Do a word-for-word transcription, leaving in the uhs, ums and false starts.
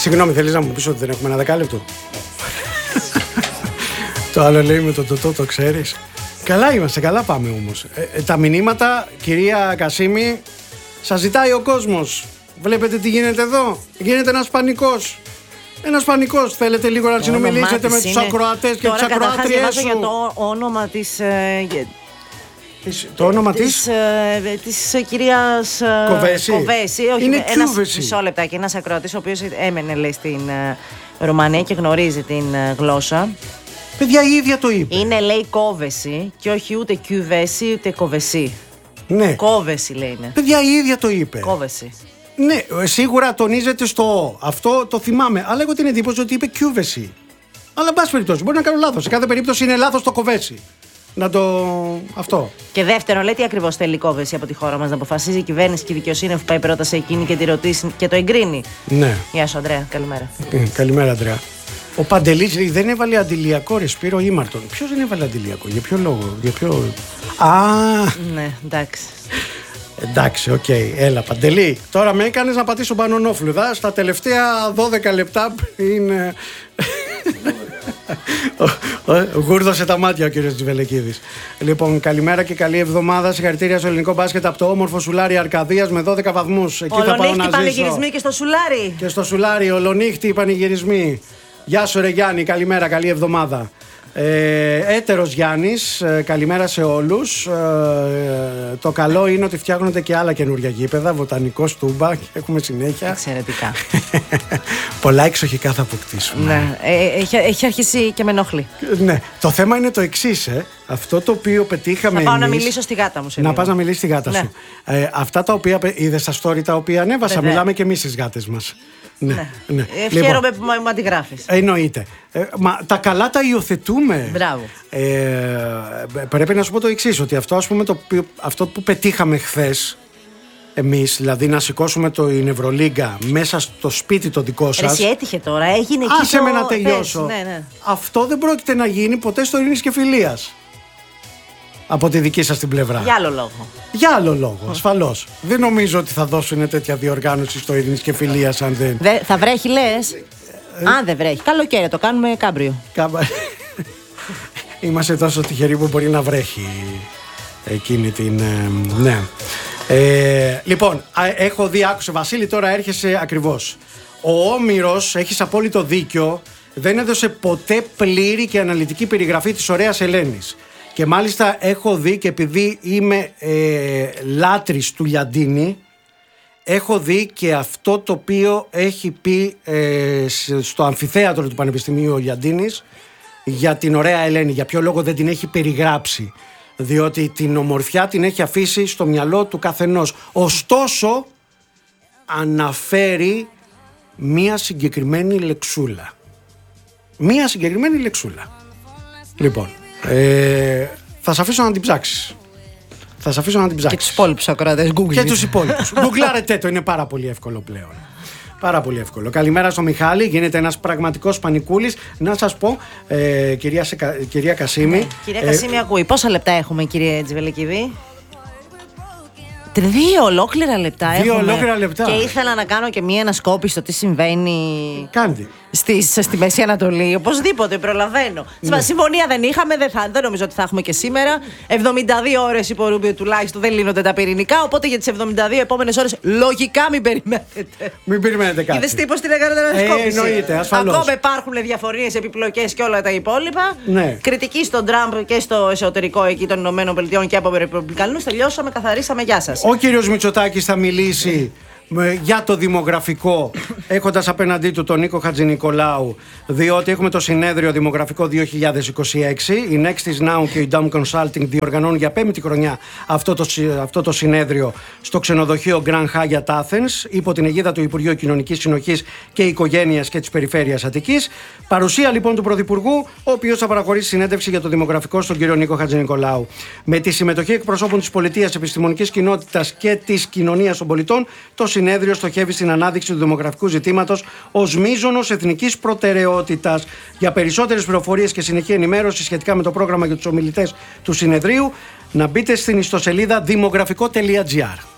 Συγγνώμη, θέλεις να μου πεις ότι δεν έχουμε ένα δεκάλεπτο? Το άλλο λέει με το τοτό, το ξέρεις. Καλά είμαστε, καλά πάμε όμως. Ε, ε, τα μηνύματα, κυρία Κασίμη, σας ζητάει ο κόσμος. Βλέπετε τι γίνεται εδώ? Γίνεται ένας πανικός. Ένας πανικός. Θέλετε λίγο να συνομιλήσετε με τους είναι... ακροατές και τις ακροάτριές σου? Για το όνομα της... Ε, της το όνομα της... Της, ε, της ε, κυρίας Κοβέση. Κοβέση. Όχι, είναι ένας, Κιούβεση. Μισό λεπτάκι. Ένας ακροατής ο οποίος έμενε, λέει, στην ε, Ρουμανία και γνωρίζει την ε, γλώσσα. Παιδιά, η ίδια το είπε. Είναι, λέει, Κόβεση και όχι ούτε Κιούβεση ούτε Κοβεσί. Ναι. Κόβεση, λέει, είναι. Παιδιά, η ίδια το είπε. Κόβεση. Ναι, σίγουρα τονίζεται στο «ο». Αυτό το θυμάμαι. Αλλά έχω την εντύπωση ότι είπε Κιούβεση. Αλλά, εν πάση περιπτώσει, μπορεί να κάνω λάθος. Σε κάθε περίπτωση είναι λάθος το Κοβέση. Να το. Αυτό. Και δεύτερον, λέει τι ακριβώς θέλει η Κόβεση από τη χώρα μας να αποφασίζει η κυβέρνηση και η δικαιοσύνη, αφού πάει πρώτα σε εκείνη και τη ρωτήσει και το εγκρίνει. Ναι. Γεια σου, Ανδρέα. Καλημέρα. Ε, καλημέρα, Ανδρέα. Ο Παντελής λέει, δεν έβαλε αντιλιακό, ρε Σπύρο Ήμαρτον. Ποιος δεν έβαλε αντιλιακό, για ποιο λόγο, για ποιο. Α! Ναι, εντάξει. Εντάξει, οκ, okay. Έλα Παντελή. Τώρα με έκανες να πατήσω μπανονόφλουδα. Στα τελευταία δώδεκα λεπτά είναι. Γούρδωσε τα μάτια ο κύριος Τζιβελεκίδης. Λοιπόν, καλημέρα και καλή εβδομάδα. Συγχαρητήρια στο ελληνικό μπάσκετ από το όμορφο Σουλάρι Αρκαδίας με δώδεκα βαθμούς. Εκεί θα πάω να ζήσω. Πανηγυρισμοί και στο Σουλάρι. Και στο Σουλάρι, ολονύχτη πανηγυρισμοί. Γεια σου, ρε Γιάννη, καλημέρα, καλή εβδομάδα. Ε, έτερος Γιάννης, ε, καλημέρα σε όλους. Ε, το καλό είναι ότι φτιάχνονται και άλλα καινούργια γήπεδα, βοτανικό Τούμπα και έχουμε συνέχεια. Εξαιρετικά. Πολλά εξοχικά θα αποκτήσουμε. Ναι, ε, έχει, έχει αρχίσει και με ενοχλεί. Ναι, το θέμα είναι το εξής, ε. Αυτό το οποίο πετύχαμε. Να πάω εμείς, να μιλήσω στη γάτα μου σε Να λίγο. πας να μιλήσεις στη γάτα ναι. σου. Ε, αυτά τα οποία είδες στα story τα οποία ανέβασα, Βέβαια. μιλάμε και εμείς στις γάτες μας. Ναι, ναι. ναι. Ε, χαίρομαι που μου αντιγράφεις. Εννοείται. Ε, μα τα καλά τα υιοθετούμε. Μπράβο. Ε, πρέπει να σου πω το εξής, ότι αυτό, ας πούμε, το, αυτό που πετύχαμε χθες εμείς, δηλαδή να σηκώσουμε το Ευρωλίγκα μέσα στο σπίτι το δικό σας. Εσύ έτυχε τώρα, έγινε εκεί. Άσε το... με να τελειώσω. Ναι, ναι. Αυτό δεν πρόκειται να γίνει ποτέ στο Ειρήνης και Φιλίας. Από τη δική σας την πλευρά. Για άλλο λόγο. Για άλλο λόγο, ασφαλώς. Δεν νομίζω ότι θα δώσουν τέτοια διοργάνωση στο Ειρήνης και Φιλίας αν δεν. Δε, θα βρέχει, λες. Ε, αν δεν βρέχει. Καλοκαίρι, το κάνουμε κάμπριο. Κάμπα... Είμαστε τόσο τυχεροί που μπορεί να βρέχει εκείνη την. Ε, ναι. Ε, λοιπόν, έχω δει, άκουσε Βασίλη, τώρα έρχεσαι ακριβώς. Ο Όμηρος, έχεις απόλυτο δίκιο, δεν έδωσε ποτέ πλήρη και αναλυτική περιγραφή της ωραίας Ελένης. Και μάλιστα έχω δει, και επειδή είμαι ε, λάτρης του Λιαντίνη, έχω δει και αυτό το οποίο έχει πει ε, στο αμφιθέατρο του Πανεπιστημίου ο Λιαντίνης για την ωραία Ελένη. Για ποιο λόγο δεν την έχει περιγράψει? Διότι την ομορφιά την έχει αφήσει στο μυαλό του καθενός. Ωστόσο αναφέρει μία συγκεκριμένη λεξούλα. Μία συγκεκριμένη λεξούλα. Λοιπόν, ε, θα σε αφήσω να την ψάξεις. Θα σε αφήσω να την ψάξεις. Και τους υπόλοιπους ακροατές, Google. Και τους υπόλοιπους. Γκουγκλάρετε το, είναι πάρα πολύ εύκολο πλέον. Πάρα πολύ εύκολο. Καλημέρα στο Μιχάλη, γίνεται ένας πραγματικός πανικούλης. Να σας πω, ε, κυρία, κυρία Κασίμη. Ναι, κυρία ε, Κασίμη, ακούει. Πόσα λεπτά έχουμε, κύριε Τζιβελεκίδη? Δύο ολόκληρα λεπτά Δύο έχουμε. ολόκληρα λεπτά. Και ήθελα να κάνω και μία ανασκόπηση στο τι συμβαίνει. Κάντε. Στη, στη Μέση Ανατολή. Οπωσδήποτε, προλαβαίνω. Ναι. Συμφωνία δεν είχαμε, δεν, θα, δεν νομίζω ότι θα έχουμε και σήμερα. εβδομήντα δύο ώρες υπό Ρούμπιο τουλάχιστον δεν λύνονται τα πυρηνικά. Οπότε για τις εβδομήντα δύο επόμενες ώρες λογικά μην περιμένετε. Μην περιμένετε κάτι. Είδες τύπος την έκανε την ανασκόπηση. Ε, εννοείται, ασφαλώς. Ακόμα υπάρχουν διαφωνίες, επιπλοκές και όλα τα υπόλοιπα. Ναι. Κριτική στον Τραμπ και στο εσωτερικό εκεί των ΗΠΑ και από Ρεπουμπλικανούς. Τελειώσαμε, καθαρίσαμε. Γεια σας. Ο κύριος Μητσοτάκης θα μιλήσει για το δημογραφικό, έχοντας απέναντί του τον Νίκο Χατζηνικολάου, διότι έχουμε το συνέδριο δημογραφικό δύο χιλιάδες είκοσι έξι. Η Next is Now και η Dom Consulting διοργανώνουν για πέμπτη χρονιά αυτό το, αυτό το συνέδριο στο ξενοδοχείο Grand Hyatt Athens, υπό την αιγίδα του Υπουργείου Κοινωνικής Συνοχής και Οικογένειας και της Περιφέρειας Αττικής. Παρουσία λοιπόν του Πρωθυπουργού, ο οποίος θα παραχωρήσει συνέντευξη για το δημογραφικό στον κύριο Νίκο Χατζηνικολάου. Με τη συμμετοχή εκπροσώπων της πολιτείας, επιστημονικής κοινότητας και της κοινωνίας των πολιτών, το συνέδριο στοχεύει στην ανάδειξη του δημογραφικού ζητήματος ως μείζωνος εθνικής προτεραιότητας. Για περισσότερες πληροφορίες και συνεχή ενημέρωση σχετικά με το πρόγραμμα και τους ομιλητές του συνεδρίου, να μπείτε στην ιστοσελίδα δημογραφικό τελεία τζι άρ.